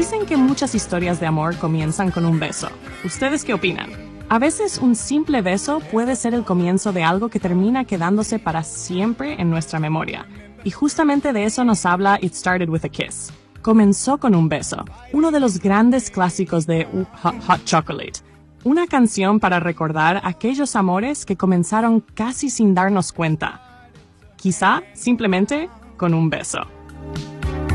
Dicen que muchas historias de amor comienzan con un beso. ¿Ustedes qué opinan? A veces un simple beso puede ser el comienzo de algo que termina quedándose para siempre en nuestra memoria. Y justamente de eso nos habla It Started With a Kiss. Comenzó con un beso, uno de los grandes clásicos de Hot Chocolate. Una canción para recordar aquellos amores que comenzaron casi sin darnos cuenta. Quizá simplemente con un beso.